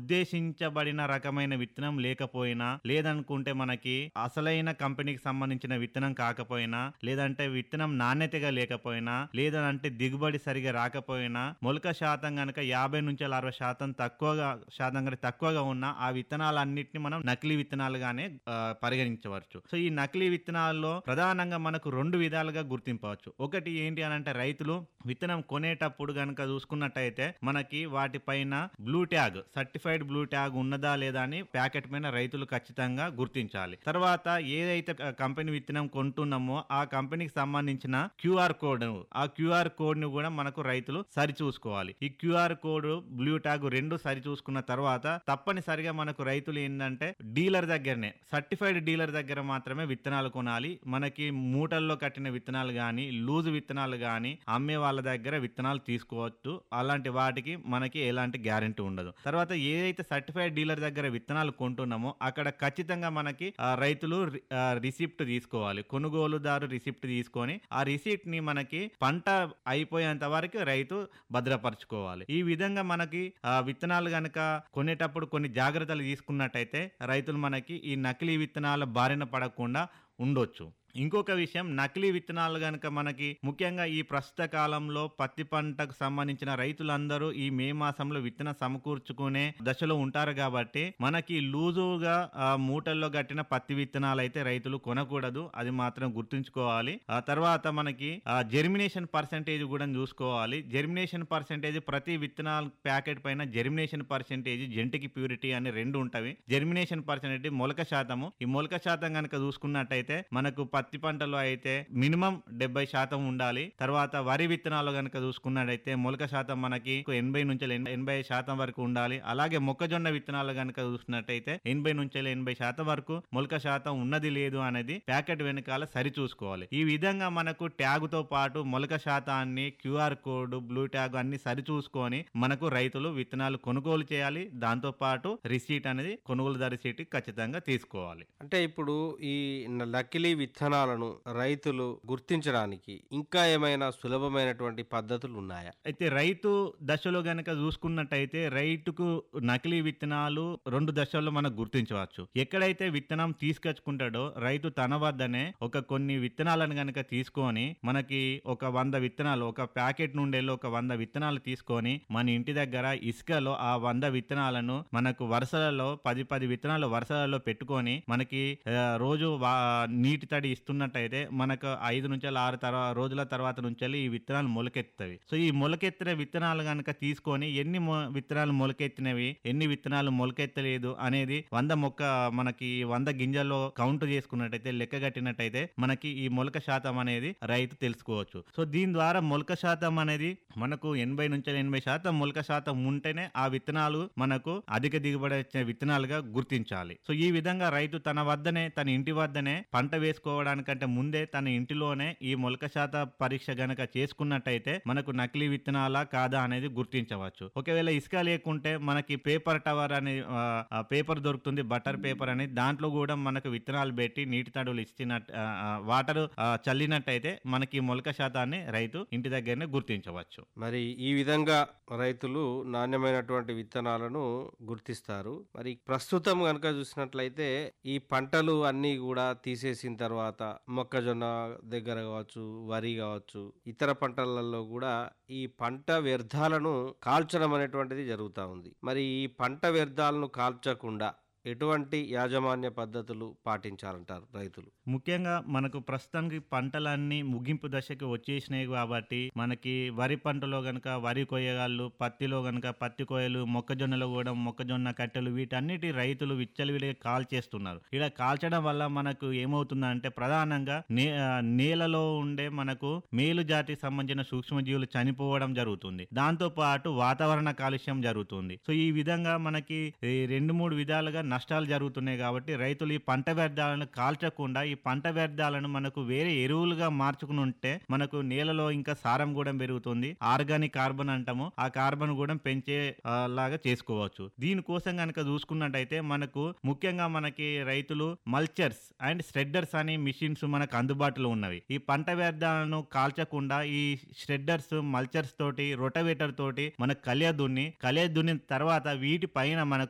ఉద్దేశించబడిన రకమైన విత్తనం లేకపోయినా, లేదనుకుంటే మనకి అసలైన కంపెనీకి సంబంధించిన విత్తనం కాకపోయినా, లేదంటే విత్తనం నాణ్యతగా లేకపోయినా, లేదంటే దిగుబడి సరిగా రాకపోయినా, మొలక శాతం గనక 50-60% శాతం కంటే తక్కువగా ఉన్న ఆ విత్తనాలన్నిటిని మనం నకిలీ విత్తనాలుగానే పరిగణించవచ్చు. సో ఈ నకిలీ విత్తనాల్లో ప్రధానంగా మనకు 2 విధాలుగా గుర్తింపవచ్చు. ఒకటి ఏంటి అనంటే రైతులు విత్తనం కొనేటప్పుడు గనక చూసుకున్నట్టయితే మనకి వాటిపైన blue tag, certified blue tag ఉన్నదా లేదా అని ప్యాకెట్ పైన రైతులు ఖచ్చితంగా గుర్తించాలి. తర్వాత ఏదైతే కంపెనీ విత్తనం కొంటున్నామో ఆ కంపెనీకి సంబంధించిన క్యూఆర్ కోడ్, ఆ క్యూఆర్ కోడ్ ను కూడా మనకు రైతులు సరి చూసుకోవాలి. ఈ క్యూఆర్ కోడ్, బ్లూ ట్యాగ్ రెండు సరి చూసుకున్న తర్వాత తప్పనిసరిగా మనకు రైతులు ఏంటంటే డీలర్ దగ్గరనే, సర్టిఫైడ్ డీలర్ దగ్గర మాత్రమే విత్తనాలు కొనాలి. మనకి మూటల్లో కట్టిన విత్తనాలు గాని, లూజు విత్తనాలు గాని అమ్మే వాళ్ళ దగ్గర విత్తనాలు తీసుకోవచ్చు. అలాంటి వాటికి మనకి ఎలాంటి గ్యారెంటీ ఉండదు. తర్వాత ఏదైతే సర్టిఫైడ్ డీలర్ దగ్గర విత్తనాలు కొంటున్నామో అక్కడ ఖచ్చితంగా మనకి రైతులు రిసిప్ట్ తీసుకోవాలి. కొనుగోలుదారు రిసిప్ట్ తీసుకొని ఆ రిసిప్ట్ ని మనకి పంట అయిపోయేంత వరకు రైతు భద్రపరచుకోవాలి. ఈ విధంగా మనకి విత్తనాలు గనక కొనేటప్పుడు కొన్ని జాగ్రత్తలు తీసుకున్నట్టయితే రైతులు మనకి ఈ నకిలీ విత్తనాల బారిన పడకుండా ఉండొచ్చు. ఇంకొక విషయం, నకిలీ విత్తనాలు గనక మనకి ముఖ్యంగా ఈ ప్రస్తుత కాలంలో పత్తి పంటకు సంబంధించిన రైతులందరూ ఈ మే మాసంలో విత్తన సమకూర్చుకునే దశలో ఉంటారు కాబట్టి మనకి లూజుగా మూటల్లో కట్టిన పత్తి విత్తనాలు అయితే రైతులు కొనకూడదు. అది మాత్రం గుర్తుంచుకోవాలి. ఆ తర్వాత మనకి జెర్మినేషన్ పర్సెంటేజ్ కూడా చూసుకోవాలి. జెర్మినేషన్ పర్సెంటేజ్ ప్రతి విత్తనాల ప్యాకెట్ పైన జెర్మినేషన్ పర్సెంటేజ్, జెంటిక్ ప్యూరిటీ అని 2 ఉంటవి. జెర్మినేషన్ పర్సెంటేజ్, మొలక శాతము. ఈ మొలక శాతం గనక చూసుకున్నట్టయితే మనకు పత్తి పంటలో అయితే మినిమం 70% ఉండాలి. తర్వాత వరి విత్తనాలు గనక చూసుకున్నట్టయితే మొలక శాతం మనకి 80-80% వరకు ఉండాలి. అలాగే మొక్కజొన్న విత్తనాలు గనక చూసుకున్నట్టయితే 80-80% వరకు మొలక శాతం ఉన్నది లేదు అనేది ప్యాకెట్ వెనకాల సరి చూసుకోవాలి. ఈ విధంగా మనకు ట్యాగ్ తో పాటు మొలక శాతాన్ని, క్యూఆర్ కోడ్, బ్లూ ట్యాగ్ అన్ని సరి చూసుకొని మనకు రైతులు విత్తనాలు కొనుగోలు చేయాలి. దాంతో పాటు రిసీట్ అనేది, కొనుగోలుదారు రిసీట్ ఖచ్చితంగా తీసుకోవాలి. అంటే ఇప్పుడు ఈ నకిలీ విత్తనాలను రైతులు గుర్తించడానికి ఇంకా ఏమైనా సులభమైనటువంటి పద్ధతులు ఉన్నాయా? అయితే రైతు దశలో గనక చూసుకున్నట్టయితే రైతుకు నకిలీ విత్తనాలు 2 దశల్లో మనకు గుర్తించవచ్చు. ఎక్కడైతే విత్తనం తీసుకొచ్చుకుంటాడో రైతు తన వద్దనే కొన్ని విత్తనాలను గనక తీసుకొని మనకి 100 విత్తనాలు, ఒక ప్యాకెట్ నుండి ఒక 100 విత్తనాలు తీసుకొని మన ఇంటి దగ్గర ఇసుకలో ఆ 100 విత్తనాలను మనకు వరుసలలో 10 విత్తనాలు వరుసలలో పెట్టుకొని మనకి రోజు నీటి తడి ఇస్తున్నట్టయితే మనకు 5-6 రోజుల తర్వాత నుంచి ఈ విత్తనాలు మొలకెత్తాయి. సో ఈ మొలకెత్తిన విత్తనాలు గనక తీసుకొని ఎన్ని విత్తనాలు మొలకెత్తినవి, ఎన్ని విత్తనాలు మొలకెత్తలేదు అనేది 100 గింజల్లో కౌంట్ చేసుకున్నట్టయితే, లెక్క కట్టినట్టయితే మనకి ఈ మొలక శాతం అనేది రైతు తెలుసుకోవచ్చు. సో దీని ద్వారా మొలక శాతం అనేది మనకు 80-80% మొలక శాతం ఉంటేనే ఆ విత్తనాలు మనకు అధిక దిగుబడి వచ్చే విత్తనాలుగా గుర్తించాలి. సో ఈ విధంగా రైతు తన వద్దనే, తన ఇంటి వద్దనే పంట వేసుకోవడానికంటే ముందే తన ఇంటిలోనే ఈ మొలక శాత పరీక్ష గనక చేసుకున్నట్టయితే మనకు నకిలీ విత్తనాలా కాదా అనేది గుర్తించవచ్చు. ఒకవేళ ఇసుక లేకుంటే మనకి పేపర్ టవర్ అనే పేపర్ దొరుకుతుంది, బటర్ పేపర్ అని. దాంట్లో కూడా మనకు విత్తనాలు పెట్టి నీటి తడులు ఇచ్చినట్టు వాటర్ చల్లినట్టయితే మనకి మొలక శాతాన్ని రైతు ఇంటి దగ్గరనే గుర్తించవచ్చు. మరి ఈ విధంగా రైతులు నాణ్యమైనటువంటి విత్తనాలను గుర్తిస్తారు. మరి ప్రస్తుతం గనక చూసినట్లయితే ఈ పంటలు అన్ని కూడా తీసేసిన తర్వాత మొక్కజొన్న దగ్గర కావచ్చు, వరి కావచ్చు, ఇతర పంటలలో కూడా ఈ పంట వ్యర్థాలను కాల్చడం అనేటువంటిది జరుగుతూ ఉంది. మరి ఈ పంట వ్యర్థాలను కాల్చకుండా ఎటువంటి యాజమాన్య పద్ధతులు పాటించాలంటారు రైతులు? ముఖ్యంగా మనకు ప్రస్తుతానికి పంటలన్నీ ముగింపు దశకి వచ్చేసినాయి కాబట్టి మనకి వరి పంటలో గనక వరి కొయ్యగాళ్ళు, పత్తిలో గనక పత్తి కొయ్యలు, మొక్కజొన్నలో కూడా మొక్కజొన్న కట్టెలు, వీటన్నిటి రైతులు విచ్చలవిడిగా కాల్చేస్తున్నారు. ఇలా కాల్చడం వల్ల మనకు ఏమవుతుందంటే ప్రధానంగా నేలలో ఉండే మనకు మేలు జాతికి సంబంధించిన సూక్ష్మజీవులు చనిపోవడం జరుగుతుంది. దాంతో పాటు వాతావరణ కాలుష్యం జరుగుతుంది. సో ఈ విధంగా మనకి 2-3 విధాలుగా నష్టాలు జరుగుతున్నాయి. కాబట్టి రైతులు ఈ పంట వ్యర్థాలను కాల్చకుండా ఈ పంట వ్యర్థాలను మనకు వేరే ఎరువులుగా మార్చుకుని ఉంటే మనకు నేలలో ఇంకా సారం కూడా పెరుగుతుంది. ఆర్గానిక్ కార్బన్ అంటాము, ఆ కార్బన్ కూడా పెంచే లాగా చేసుకోవచ్చు. దీనికోసం కనుక చూసుకున్నట్టయితే మనకు ముఖ్యంగా మనకి రైతులు మల్చర్స్ అండ్ ష్రెడ్డర్స్ అనే మిషన్స్ మనకు అందుబాటులో ఉన్నవి. ఈ పంట వ్యర్థాలను కాల్చకుండా ఈ ష్రెడ్డర్స్, మల్చర్స్ తోటి, రొటవేటర్ తోటి మనకు కలియ దున్ని తర్వాత వీటి పైన మనకు